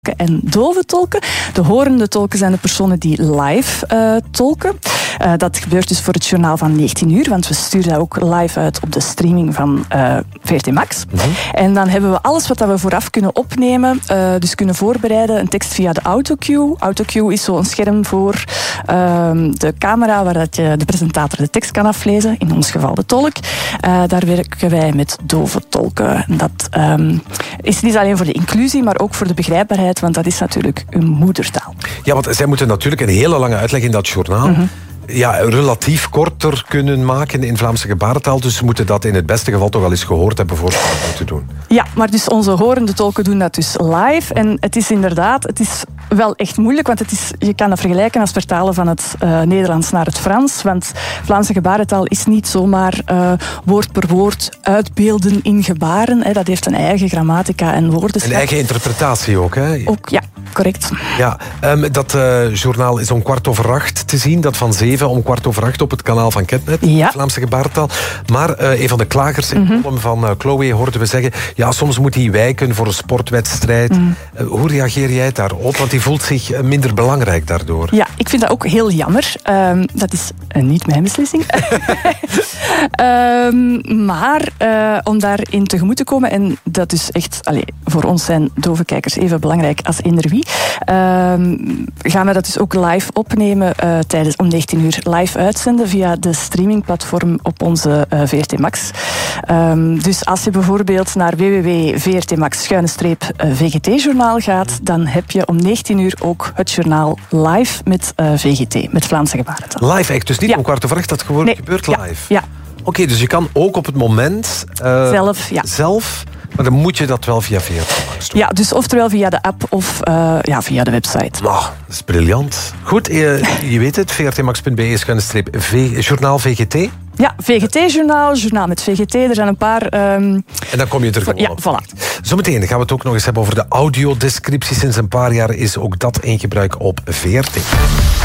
en dove tolken. De horende tolken zijn de personen die live tolken. Dat gebeurt dus voor het journaal van 19 uur, want we sturen dat ook live uit op de streaming van VRT Max. Mm-hmm. En dan hebben we alles wat we vooraf kunnen opnemen, dus kunnen voorbereiden. Een tekst via de autocue. Autocue is zo'n scherm voor de camera waar dat je de presentator de tekst kan aflezen, in ons geval de tolk. Daar werken wij met dove tolken. Dat is niet alleen voor de inclusie, maar ook voor de begrijpbaarheid, want dat is natuurlijk hun moedertaal. Ja, want zij moeten natuurlijk een hele lange uitleg in dat journaal relatief korter kunnen maken in Vlaamse gebarentaal. Dus ze moeten dat in het beste geval toch wel eens gehoord hebben voor ze dat moeten doen. Ja, maar dus onze horende tolken doen dat dus live. En het is inderdaad, het is wel echt moeilijk, want je kan dat vergelijken als vertalen van het Nederlands naar het Frans. Want Vlaamse gebarentaal is niet zomaar woord per woord uitbeelden in gebaren. Hè. Dat heeft een eigen grammatica en woordenschat. Een eigen interpretatie ook, hè? Ook, ja, correct. Ja, dat journaal is om 7:15 te zien. Dat van 7 om 7:15 op het kanaal van Ketnet, Vlaamse gebarentaal. Maar een van de klagers in de column van Chloe hoorden we zeggen, ja, soms moet hij wijken voor een sportwedstrijd. Hoe reageer jij daarop? Want die voelt zich minder belangrijk daardoor. Ja, ik vind dat ook heel jammer. Dat is niet mijn beslissing. Maar om daarin tegemoet te komen, en dat is echt, voor ons zijn dove kijkers even belangrijk als eender wie, gaan we dat dus ook live opnemen tijdens om 19 uur live uitzenden via de streamingplatform op onze VRT Max. Dus als je bijvoorbeeld naar www.vrtmax-VGT-journaal gaat, dan heb je om 19 uur ook het journaal live met VGT, met Vlaamse gebarentaal. Live echt, dus niet om 7:15, dat gebeurt live? Ja. Oké, dus je kan ook op het moment zelf, maar dan moet je dat wel via VRT Max doen. Ja, dus oftewel via de app of via de website. Nou, dat is briljant. Goed, je weet het, vrtmax.be/journaal VGT. Ja, VGT-journaal, journaal met VGT. Er zijn een paar... En dan kom je er gewoon op. Voilà. Zometeen gaan we het ook nog eens hebben over de audiodescriptie. Sinds een paar jaar is ook dat in gebruik op VRT.